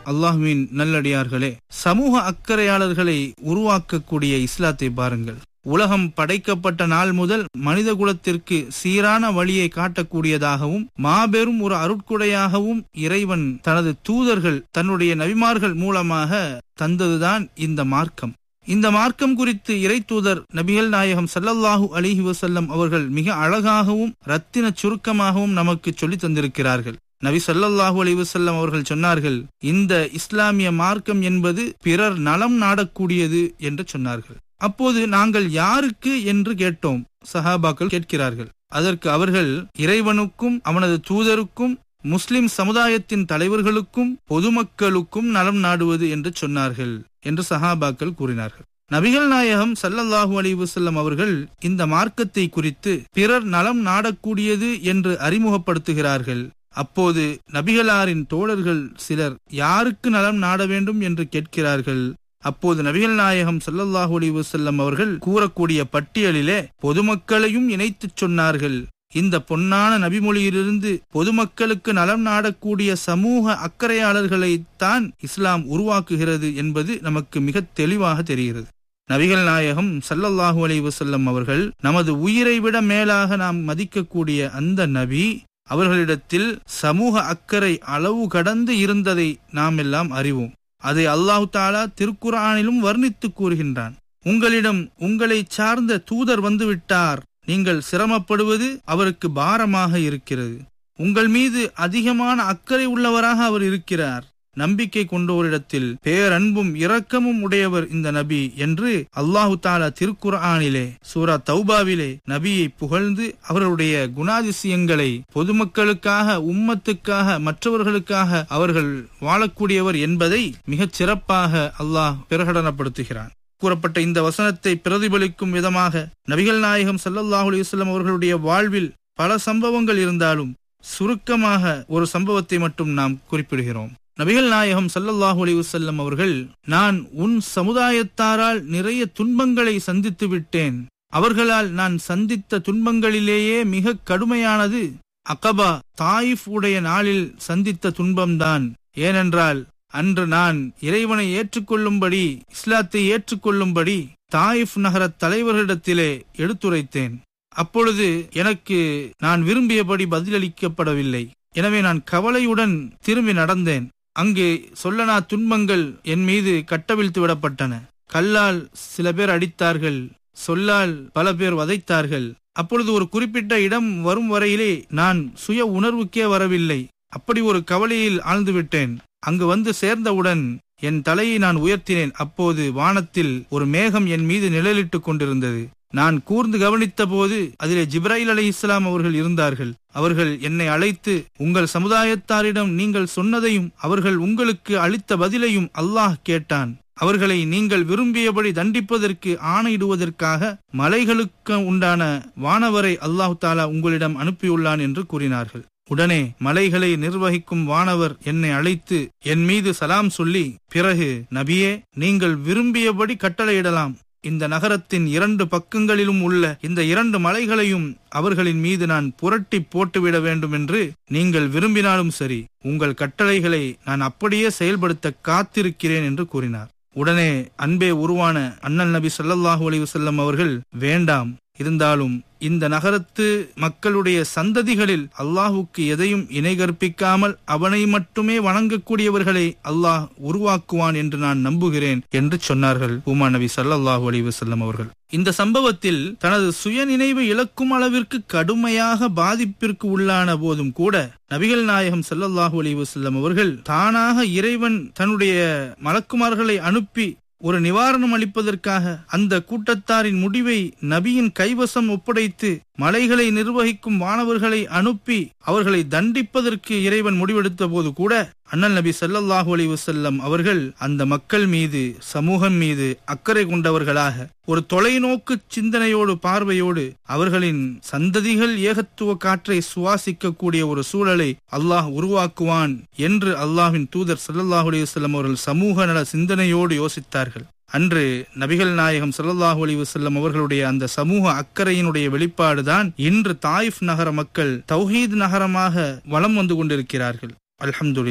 அல்லாஹ்வின் நல்லடியார்களே, சமூக அக்கறையாளர்களை உருவாக்கக்கூடிய இஸ்லாத்தை பாருங்கள். உலகம் படைக்கப்பட்ட நாள் முதல் மனித குலத்திற்கு சீரான வழியை காட்டக்கூடியதாகவும் மாபெரும் ஒரு அருட்கொடையாகவும் இறைவன் தனது தூதர்கள் தன்னுடைய நபிமார்கள் மூலமாக தந்ததுதான் இந்த மார்க்கம். இந்த மார்க்கம் குறித்து இறை தூதர் நபிகள் நாயகம் ஸல்லல்லாஹு அலைஹி வஸல்லம் அவர்கள் மிக அழகாகவும் ரத்தின சுருக்கமாகவும் நமக்கு சொல்லி தந்திருக்கிறார்கள். நபி ஸல்லல்லாஹு அலைஹி வஸல்லம் அவர்கள் சொன்னார்கள், இந்த இஸ்லாமிய மார்க்கம் என்பது பிறர் நலம் நாடக்கூடியது என்று சொன்னார்கள். அப்போது நாங்கள் யாருக்கு என்று கேட்டோம். சஹாபாக்கள் கேட்கிறார்கள். அதற்கு அவர்கள் இறைவனுக்கும் அவனது தூதருக்கும் முஸ்லிம் சமுதாயத்தின் தலைவர்களுக்கும் பொதுமக்களுக்கும் நலம் நாடுவது என்று சொன்னார்கள் என்று சஹாபாக்கள் கூறினார்கள். நபிகள் நாயகம் ஸல்லல்லாஹு அலைஹி வஸல்லம் அவர்கள் இந்த மார்க்கத்தை குறித்து பிறர் நலம் நாடக்கூடியது என்று அறிமுகப்படுத்துகிறார்கள். அப்போது நபிகளாரின் தோழர்கள் சிலர் யாருக்கு நலம் நாட வேண்டும் என்று கேட்கிறார்கள். அப்போது நபிகள் நாயகம் ஸல்லல்லாஹு அலைஹி வஸல்லம் அவர்கள் கூறக்கூடிய பட்டியலிலே பொதுமக்களையும் இணைத்துச் சொன்னார்கள். இந்த பொன்னான நபிமொழியிலிருந்து பொதுமக்களுக்கு நலம் நாடக்கூடிய சமூக அக்கறையாளர்களைத்தான் இஸ்லாம் உருவாக்குகிறது என்பது நமக்கு மிக தெளிவாக தெரிகிறது. நபிகள் நாயகம் ஸல்லல்லாஹு அலைஹி வஸல்லம் அவர்கள் நமது உயிரை விட மேலாக நாம் மதிக்கக்கூடிய அந்த நபி, அவர்களிடத்தில் சமூக அக்கறை அளவு கடந்து இருந்ததை நாம் எல்லாம் அறிவோம். அதை அல்லாஹ் தஆலா திருக்குர்ஆனிலும் வர்ணித்து கூறுகின்றான். உங்களிடம் உங்களை சார்ந்த தூதர் வந்துவிட்டார், நீங்கள் சிரமப்படுவது அவருக்கு பாரமாக இருக்கிறது. உங்கள் மீது அதிகமான அக்கறை உள்ளவராக அவர் இருக்கிறார். நம்பிக்கை கொண்டோரிடத்தில் பேரன்பும் இரக்கமும் உடையவர் இந்த நபி என்று அல்லாஹு தஆலா திருக்குர்ஆனிலே சூரா தௌபாவிலே நபியை புகழ்ந்து அவர்களுடைய குணாதிசயங்களை பொதுமக்களுக்காக, உம்மத்துக்காக, மற்றவர்களுக்காக அவர்கள் வாழக்கூடியவர் என்பதை மிகச் சிறப்பாக அல்லாஹ் பிரகடனப்படுத்துகிறான். கூறப்பட்ட இந்த வசனத்தை பிரதிபலிக்கும் விதமாக நபிகள் நாயகம் ஸல்லல்லாஹு அலைஹி வஸல்லம் அவர்களுடைய வாழ்வில் பல சம்பவங்கள் இருந்தாலும் சுருக்கமாக ஒரு சம்பவத்தை மட்டும் நாம் குறிப்பிடுகிறோம். நபிகள் நாயகம் ஸல்லல்லாஹு அலைஹி வஸல்லம் அவர்கள், நான் உன் சமுதாயத்தாரால் நிறைய துன்பங்களை சந்தித்து விட்டேன். அவர்களால் நான் சந்தித்த துன்பங்களிலேயே மிக கடுமையானது அகபா தாயிஃப் உடைய நாளில் சந்தித்த துன்பம்தான். ஏனென்றால் அன்று நான் இறைவனை ஏற்றுக்கொள்ளும்படி, இஸ்லாத்தை ஏற்றுக்கொள்ளும்படி தாயிஃப் நகர தலைவர்களிடத்திலே எடுத்துரைத்தேன். அப்பொழுது எனக்கு நான் விரும்பியபடி பதிலளிக்கப்படவில்லை. எனவே நான் கவலையுடன் திரும்பி நடந்தேன். அங்கு சொல்லனா துன்பங்கள் என் மீது கட்டவிழ்த்து விடப்பட்டன. கல்லால் சில பேர் அடித்தார்கள், சொல்லால் பல பேர் வதைத்தார்கள். அப்பொழுது ஒரு குறிப்பிட்ட இடம் வரும் வரையிலே நான் சுய உணர்வுக்கே வரவில்லை. அப்படி ஒரு கவலையில் ஆழ்ந்துவிட்டேன். அங்கு வந்து சேர்ந்தவுடன் என் தலையை நான் உயர்த்தினேன். அப்போது வானத்தில் ஒரு மேகம் என் மீது நிழலிட்டுக் கொண்டிருந்தது. நான் கூர்ந்து கவனித்த போது அதிலே ஜிப்ராயில் அலைஹிஸ்ஸலாம் அவர்கள் இருந்தார்கள். அவர்கள் என்னை அழைத்து, உங்கள் சமுதாயத்தாரிடம் நீங்கள் சொன்னதையும் அவர்கள் உங்களுக்கு அளித்த பதிலையும் அல்லாஹ் கேட்டான். அவர்களை நீங்கள் விரும்பியபடி தண்டிப்பதற்கு ஆணையிடுவதற்காக மலைகளுக்கு உண்டான வானவரை அல்லாஹ் தஆலா உங்களிடம் அனுப்பியுள்ளான் என்று கூறினார்கள். உடனே மலைகளை நிர்வகிக்கும் வானவர் என்னை அழைத்து என் மீது சலாம் சொல்லி, பிறகு நபியே, நீங்கள் விரும்பியபடி கட்டளையிடலாம். இந்த நகரத்தின் 2 பக்கங்களிலும் உள்ள இந்த 2 மலைகளையும் அவர்களின் மீது நான் புரட்டி போட்டுவிட வேண்டும் என்று நீங்கள் விரும்பினாலும் சரி, உங்கள் கட்டளைகளை நான் அப்படியே செயல்படுத்த காத்திருக்கிறேன் என்று கூறினார். உடனே அன்பே உருவான அண்ணல் நபி ஸல்லல்லாஹு அலைஹி வஸல்லம் அவர்கள், வேண்டாம், இருந்தாலும் இந்த நகரத்து மக்களுடைய சந்ததிகளில் அல்லாஹுக்கு எதையும் இணை கற்பிக்காமல் அவனை மட்டுமே வணங்கக்கூடியவர்களை அல்லாஹ் உருவாக்குவான் என்று நான் நம்புகிறேன் என்று சொன்னார்கள் உமா நபி ஸல்லல்லாஹு அலைஹி வஸல்லம் அவர்கள். இந்த சம்பவத்தில் தனது சுய நினைவு இழக்கும் அளவிற்கு கடுமையாக பாதிப்பிற்கு உள்ளான போதும் கூட நபிகள் நாயகம் ஸல்லல்லாஹு அலைஹி வஸல்லம் அவர்கள் தானாக இறைவன் தன்னுடைய மலக்குமார்களை அனுப்பி ஒரு நிவாரணம் அளிப்பதற்காக அந்த கூட்டத்தாரின் முடிவை நபியின் கைவசம் ஒப்படைத்து மலைகளை நிர்வகிக்கும் வானவர்களை அனுப்பி அவர்களை தண்டிப்பதற்கு இறைவன் முடிவெடுத்த போது கூட அண்ணல் நபி ஸல்லல்லாஹு அலைஹி வஸல்லம் அவர்கள் அந்த மக்கள் மீது, சமூகம் மீது அக்கறை கொண்டவர்களாக ஒரு தொலைநோக்கு சிந்தனையோடு, பார்வையோடு அவர்களின் சந்ததிகள் ஏகத்துவ காற்றை சுவாசிக்க கூடிய ஒரு சூழலை அல்லாஹ் உருவாக்குவான் என்று அல்லாஹ்வின் தூதர் ஸல்லல்லாஹு அலைஹி வஸல்லம் அவர்கள் சமூக நல சிந்தனையோடு யோசித்தார்கள். அன்று நபிகள் நாயகம் ஸல்லல்லாஹு அலைஹி வஸல்லம் அவர்களுடைய அந்த சமூக அக்கறையினுடைய வெளிப்பாடுதான் இன்று தாயிஃப் நகர மக்கள் தௌஹீத் நகரமாக வலம் வந்து கொண்டிருக்கிறார்கள். அல்ஹம்துலில்லாஹ்.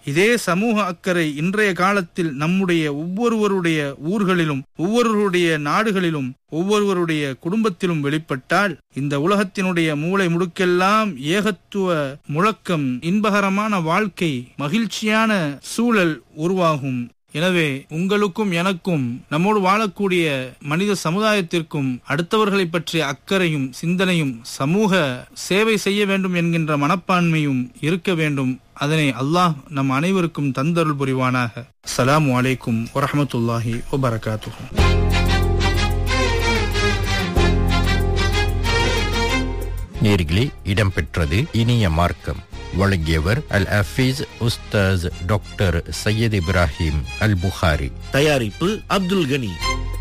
இதே சமூக அக்கறை இன்றைய காலத்தில் நம்முடைய ஒவ்வொருவருடைய ஊர்களிலும், ஒவ்வொருவருடைய நாடுகளிலும், ஒவ்வொருவருடைய குடும்பத்திலும் வெளிப்பட்டால் இந்த உலகத்தினுடைய மூலை முடுக்கெல்லாம் ஏகத்துவ முழக்கம், இன்பகரமான வாழ்க்கை, மகிழ்ச்சியான சூழல் உருவாகும். எனவே உங்களுக்கும் எனக்கும், நம்மோடு வாழக்கூடிய மனித சமுதாயத்திற்கும் அடுத்தவர்களை பற்றிய அக்கறையும் சிந்தனையும், சமூக சேவை செய்ய வேண்டும் என்கின்ற மனப்பான்மையும் இருக்க வேண்டும். அதனை அல்லாஹ் நம் அனைவருக்கும் தந்தருள் புரிவானாக. அஸ்ஸலாமு அலைக்கும் வரஹ்மத்துல்லாஹி வபரகாத்துஹு. நேர்களே, இடம்பெற்றது இனிய மார்க்கம். வழங்கியவர் அல் ஹஃபீஸ் உஸ்தாஸ் டாக்டர் சையத் இப்ராஹிம் அல் புகாரி. தயாரிப்பு அப்துல் கனி.